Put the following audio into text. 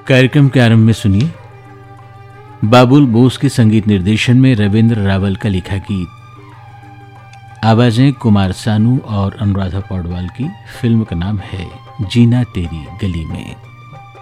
कार्यक्रम के आरंभ में सुनिए बाबुल बोस के संगीत निर्देशन में रविंद्र रावल का लिखा गीत। आवाजें कुमार सानू और अनुराधा पौडवाल की। फिल्म का नाम है जीना तेरी गली में।